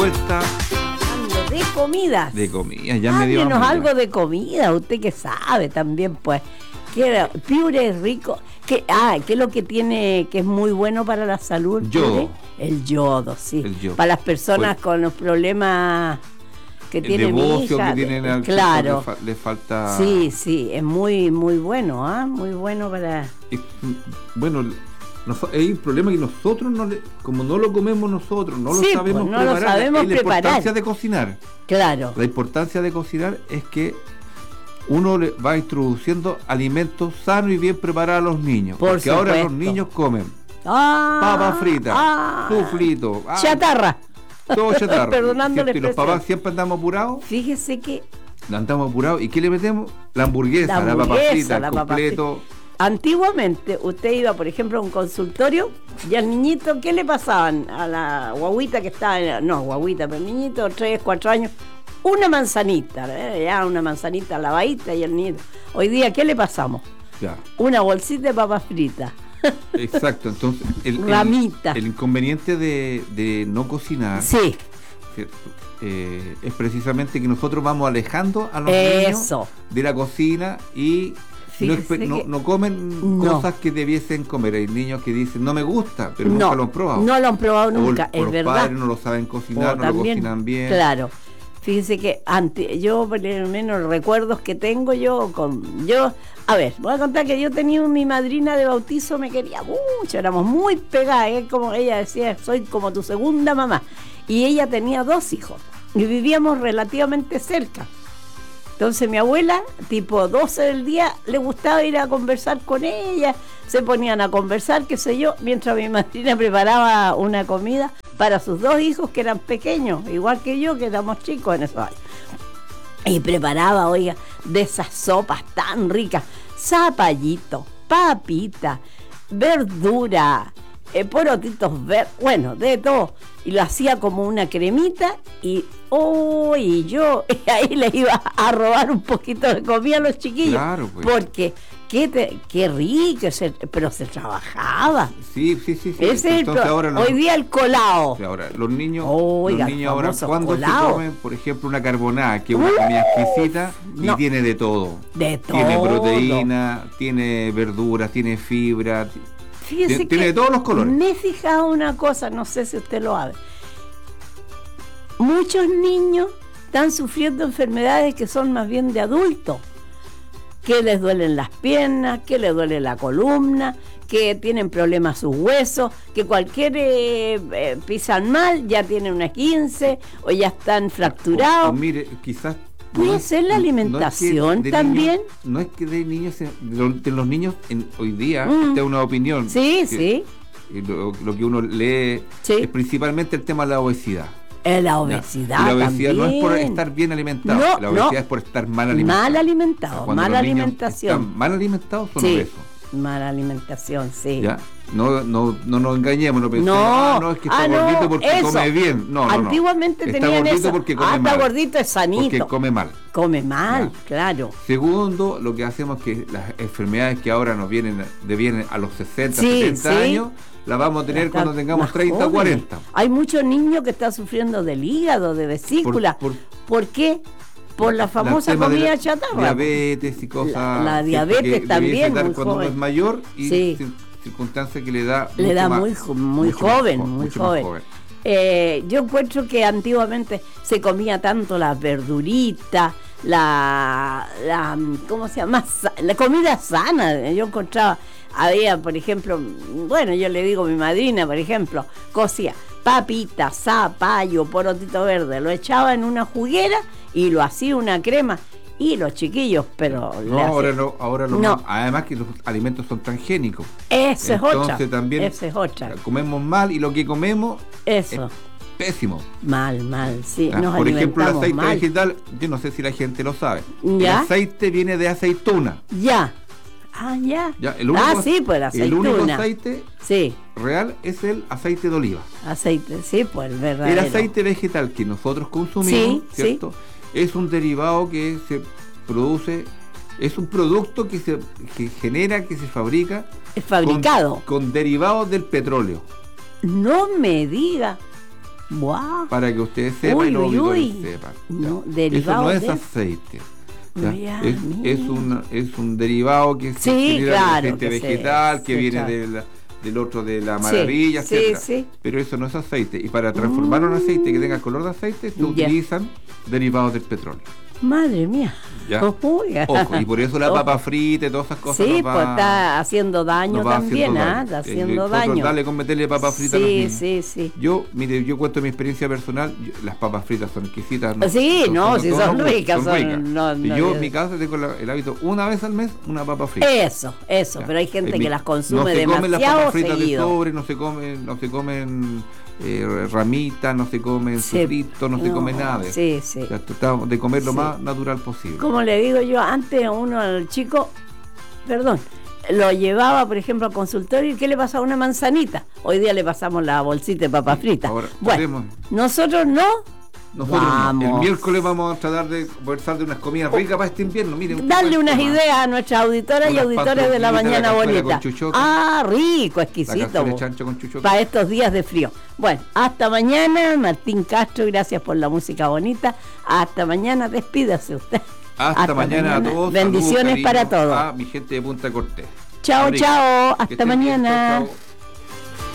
Vuelta Hablando de comidas. de comida, ya me dio Háblenos hambre. algo de comida, usted que sabe también, pues. Que piure es rico. ¿Qué es lo que tiene que es muy bueno para la salud? Yodo. Piure? El yodo, sí. El yodo. Para las personas Pues, con los problemas que tiene mi bocio hija. que tienen al claro. le falta. Sí, es muy bueno, muy bueno para... Bueno, hay un problema que nosotros, como no lo comemos nosotros, no lo Sí, sabemos pues, no lo preparar. sabemos Es la preparar. importancia de cocinar. Claro. La importancia de cocinar es que uno le va introduciendo alimentos sanos y bien preparados a los niños. Por porque ahora los supuesto. niños comen papas fritas, suflitos, chatarra. todo chatarra. Perdonando la ¿cierto? Y los expresión. papás siempre andamos apurados. Fíjese que Andamos apurados. ¿Y qué le metemos? La hamburguesa, la papa frita, el completo. antiguamente usted iba, por ejemplo, a un consultorio y al niñito, ¿qué le pasaban? A la guaguita que estaba, no guaguita, pero el niñito, 3, 4 años, una manzanita, ya una manzanita lavadita y el niñito. Hoy día, ¿qué le pasamos? Ya. Una bolsita de papas fritas. Exacto, entonces Ramita. el inconveniente de no cocinar, Sí, ¿cierto? Es precisamente que nosotros vamos alejando a los Eso. niños de la cocina y Fíjese que- no comen No. cosas que debiesen comer. Hay niños que dicen, no me gusta, pero nunca lo han probado. no lo han probado O nunca, o es los verdad. padres no lo saben cocinar, no lo cocinan bien. Claro. Fíjese que yo por lo menos recuerdos que tengo a ver, voy a contar que yo tenía mi madrina de bautizo, me quería mucho, éramos muy pegadas, como ella decía, soy como tu segunda mamá. Y ella tenía 2 hijos y vivíamos relativamente cerca. Entonces mi abuela, tipo 12 del día, le gustaba ir a conversar con ella, se ponían a conversar, qué sé yo, mientras mi madrina preparaba una comida para sus 2 hijos que eran pequeños, igual que yo, que éramos chicos en esos años. Y preparaba, oiga, de esas sopas tan ricas, zapallito, papita, verdura, porotitos verdes, bueno, de todo. Y lo hacía como una cremita y yo ahí le iba a robar un poquito de comida a los chiquillos. Claro, pues. Porque qué rico, pero se trabajaba. Sí. Ese es el Entonces, ahora hoy día el colado. ahora, los niños, Oiga, los niños ahora, famoso cuando colado. se comen, por ejemplo, una carbonada, que es una comida exquisita no. y tiene de todo. De todo. Tiene proteína, tiene verduras, tiene fibra, Fíjese tiene que de todos los colores. me he fijado una cosa, no sé si usted lo sabe. Muchos niños están sufriendo enfermedades que son más bien de adultos, que les duelen las piernas, que les duele la columna, que tienen problemas sus huesos, que cualquier pisan mal, ya tienen una 15 o ya están fracturados. O mire, quizás Puede ser la alimentación también. No es que de niños, de los niños hoy día, esta es una opinión. Sí, que- sí. Lo que uno lee Sí. es principalmente el tema de la obesidad. La ¿ya? obesidad Y la obesidad también. no es por estar bien alimentado, No, la obesidad no. es por estar mal alimentado. Mal alimentado, Cuando mala los niños alimentación. están mal alimentados son Sí, obesos. mala alimentación, sí. ¿Ya? No nos engañemos, no pensemos, No, es que está gordito porque eso. come bien. No. Antiguamente Está tenían gordito eso. porque come Está mal. gordito, es sanito. Porque come mal. Come mal, Ya. claro. Segundo, lo que hacemos es que las enfermedades que ahora nos vienen a los 60, Sí, 70 sí. años, las vamos a tener Están cuando tengamos más 30 o jóvenes. 40. Hay muchos niños que están sufriendo del hígado, de vesícula. ¿Por qué? Por la famosa tema de comida la chatarra. Diabetes y cosas. La ¿cierto? diabetes que también, debiese dar muy cuando uno joven. es mayor y Sí. circunstancia que le da. Le mucho da más- muy mucho más joven, jo- muy mucho más joven. Yo encuentro que antiguamente se comía tanto las verduritas, ¿cómo se llama? La comida sana. Yo encontraba, había, por ejemplo, bueno, yo le digo a mi madrina, por ejemplo, cocía papita, zapallo, porotito verde, lo echaba en una juguera y lo hacía una crema. Y los chiquillos, pero... No, ahora no. No. Además que los alimentos son transgénicos. Esa es otra. Entonces también Esa es otra. comemos mal y lo que comemos Eso. es pésimo. Mal, sí. ¿Ya? Nos Por ejemplo, el alimentamos aceite mal. vegetal, yo no sé si la gente lo sabe. ¿Ya? El aceite viene de aceituna. Ya. Ya. ¿Ya? El único, Sí, pues la el único aceituna. aceite Sí, real es el aceite de oliva. aceite, sí, pues el verdadero. El aceite vegetal que nosotros consumimos, Sí, ¿cierto? Es un derivado que se produce, es un producto que se fabrica Es fabricado. con derivados del petróleo. No me diga. Buah. Para que ustedes sepan Uy, y los uy, auditores uy. sepan. No, ¿ya? Eso derivado no es de- aceite. No, ¿ya? ya, Es un derivado que se Sí, genera claro, del aceite que se- vegetal, que se viene echa. del otro de la Sí, maravilla, sí, etcétera. sí. Pero eso no es aceite. Y para transformarlo en aceite que tenga color de aceite, se Ya. utilizan derivados del petróleo. Madre mía. Ya. Uy. Ojo, y por eso la Ojo. papa frita y todas esas cosas Sí, nos pues va, está haciendo daño nos va también, haciendo ¿ah? daño. Está Y haciendo nosotros daño. Dale con meterle papa frita a los Sí, niños. sí, sí. Yo, mire, yo cuento mi experiencia personal, las papas fritas son exquisitas. Sí, no, sí, son todos ricas, son- ricas. no, Y no, yo yo- en mi casa tengo el hábito una vez al mes, una papa frita. Eso, Ya. pero hay gente En mi- que las consume no se comen las demasiado papas fritas de seguido. sobre, no se comen ramitas, no se comen Sí. sofritos, no se come nada de eso. Sí, sí. O sea, tratamos de comer lo Sí. más natural posible. Como le digo yo, antes uno al chico, perdón, lo llevaba, por ejemplo, al consultorio y ¿qué le pasaba? Una manzanita. Hoy día le pasamos la bolsita de papas Sí, fritas. ahora Bueno, podemos- nosotros no. Nosotros no. Vamos. El miércoles vamos a tratar de conversar de unas comidas ricas para este invierno. Miren, Darle unas más. ideas a nuestras auditoras y Unas auditores de la pantuflitas, mañana la cazuela bonita. con chuchoco. Ah, rico, La exquisito. cazuela de chancho con chuchoco. Para estos días de frío. Bueno, hasta mañana, Martín Castro, gracias por la música bonita. Hasta mañana, despídase usted. Hasta mañana a todos. Bendiciones Saludos, para cariño todos. a mi gente de Punta Cortés. Chao, Abrigo. chao, Que hasta estén bien. mañana. Chao, chao.